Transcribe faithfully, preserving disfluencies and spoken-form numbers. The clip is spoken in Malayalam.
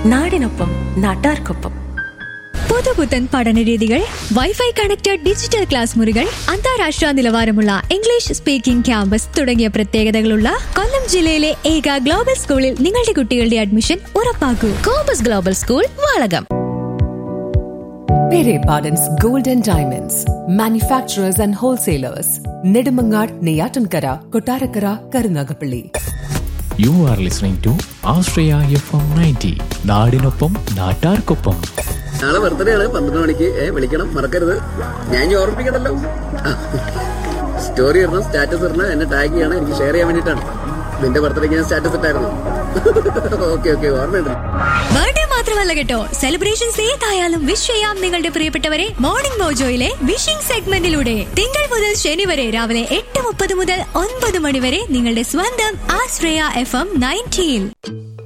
നാടിനൊപ്പം നാട്ടാർക്കൊപ്പം. പുതുപുത്തൻ പഠനരീതികൾ, വൈഫൈ കണക്റ്റഡ് ഡിജിറ്റൽ ക്ലാസ് മുറികൾ, അന്താരാഷ്ട്ര നിലവാരമുള്ള ഇംഗ്ലീഷ് സ്പീക്കിംഗ് ക്യാമ്പസ് തുടങ്ങിയ പ്രത്യേകതകളുള്ള കൊല്ലം ജില്ലയിലെ ഏക ഗ്ലോബൽ സ്കൂളിൽ നിങ്ങളുടെ കുട്ടികളുടെ admission ഉറപ്പാക്കൂ. Compass global school, Valakom. Pere Pardon's Gold and Diamonds, manufacturers and wholesalers, Nedumangad, Neyatankara, Kottarakara, Karunagapalli. You are listening to Australia F M ninety. നാടിനൊപ്പം നാട്ടാർക്കൊപ്പം. നാളെ ബർത്ത്ഡേ ആണ്, പന്ത്രണ്ട് മണിക്ക് വിളിക്കണം, മറക്കരുത്. ഞാൻ ഇനി ഓർമ്മിപ്പിക്കണല്ലോ. സ്റ്റോറി ഇടണം, സ്റ്റാറ്റസ് ഇടണം, എന്നെ ടാഗ് ചെയ്യണം, എനിക്ക് ഷെയർ ചെയ്യാൻ വേണ്ടിയിട്ടാണ്. നിന്റെ ബർത്ത്ഡേക്ക് ഞാൻ സ്റ്റാറ്റസ് ഇട്ടായിരുന്നു. ഓക്കെ ഓക്കെ ഓർമ്മയുണ്ട്. ബർത്ത്ഡേ മാത്രമല്ല കേട്ടോ, സെലിബ്രേഷൻസ് ഏതായാലും വിഷ് ചെയ്യാം നിങ്ങളുടെ പ്രിയപ്പെട്ടവരെ മോർണിംഗ് മോജോയിലെ വിഷിംഗ് സെഗ്മെന്റിലൂടെ. തിങ്കൾ മുതൽ ശനി വരെ രാവിലെ എട്ട് മുപ്പത് മുതൽ ഒൻപത് മണി വരെ നിങ്ങളുടെ സ്വന്തം ആശ്രയ എഫ് എം നയൻറ്റിയിൽ.